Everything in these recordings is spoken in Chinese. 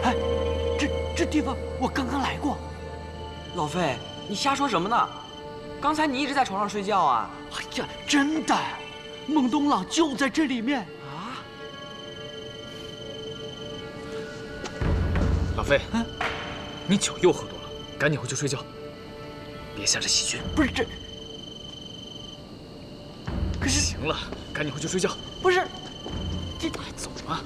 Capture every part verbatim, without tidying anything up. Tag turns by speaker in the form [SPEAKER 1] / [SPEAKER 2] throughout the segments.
[SPEAKER 1] 哎，这这地方我刚刚来过。
[SPEAKER 2] 老费，你瞎说什么呢？刚才你一直在床上睡觉啊！
[SPEAKER 1] 哎呀，真的，孟东老就在这里面
[SPEAKER 2] 啊！
[SPEAKER 3] 老费，嗯，你酒又喝多了，赶紧回去睡觉，别想着细菌。
[SPEAKER 1] 不是这，可是
[SPEAKER 3] 行了，赶紧回去睡觉。
[SPEAKER 1] 不是，这
[SPEAKER 3] 快走吧。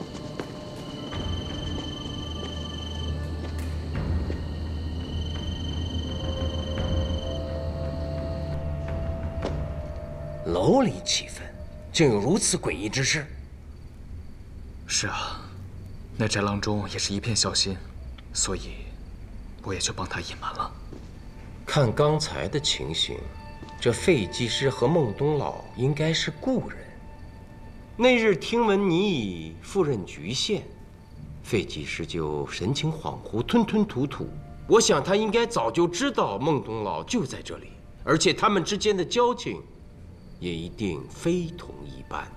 [SPEAKER 4] 楼里气氛，竟有如此诡异之事。
[SPEAKER 3] 是啊，那宅郎中也是一片孝心，所以我也就帮他隐瞒了。
[SPEAKER 4] 看刚才的情形，这费技师和孟东老应该是故人。那日听闻你已赴任局县，费技师就神情恍惚，吞吞吐吐。我想他应该早就知道孟东老就在这里，而且他们之间的交情。 也一定非同一般。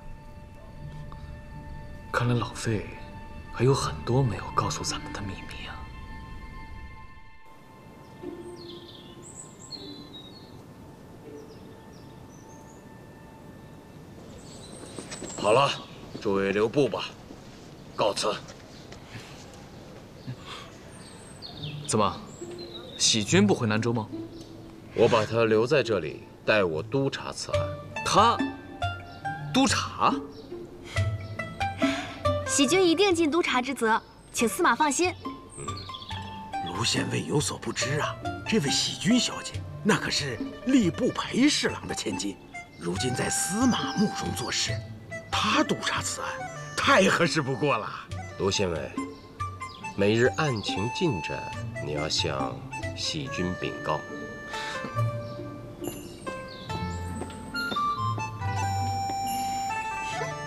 [SPEAKER 3] 看来老费还有很多没有告诉咱们的秘密啊！
[SPEAKER 5] 好了，诸位留步吧，告辞。
[SPEAKER 3] 怎么，喜君不回南州吗？
[SPEAKER 5] 我把他留在这里，代我督察此案。
[SPEAKER 3] 他督察，
[SPEAKER 6] 喜君一定尽督察之责，请司马放心。
[SPEAKER 7] 嗯，卢县尉有所不知啊，这位喜君小姐那可是吏部裴侍郎的千金，如今在司马墓中做事，她督察此案，太合适不过了。
[SPEAKER 4] 卢县尉，每日案情进展，你要向喜君禀告。